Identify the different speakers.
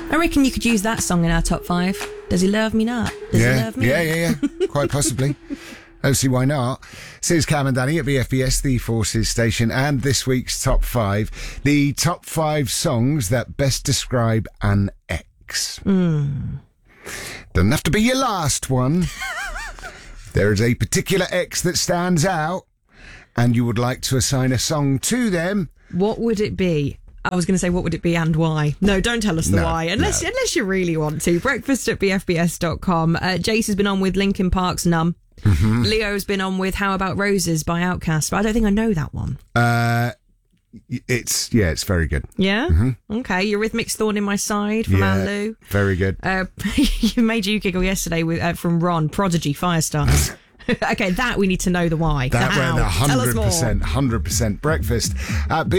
Speaker 1: I reckon you could use that song in our top 5. Does he love me not? Does he love me?
Speaker 2: Yeah. Quite possibly. Don't see why not. So it's Cam and Danny at BFBS, the Forces station, and this week's top 5. The top 5 songs that best describe an ex. Doesn't have to be your last one. There is a particular ex that stands out, and you would like to assign a song to them.
Speaker 1: What would it be? I was going to say, what would it be and why? No, don't tell us the why, unless you really want to. Breakfast at bfbs.com. Jace has been on with Linkin Park's Numb. Mm-hmm. Leo's been on with How About Roses by Outkast, but I don't think I know that one.
Speaker 2: It's very good.
Speaker 1: Yeah? Mm-hmm. Okay. Eurythmics Thorn in My Side from Al Lou.
Speaker 2: Very good.
Speaker 1: You made you giggle yesterday with from Ron, Prodigy, Firestar. Okay, that we need to know the why.
Speaker 2: That
Speaker 1: the how.
Speaker 2: went 100%. 100% breakfast.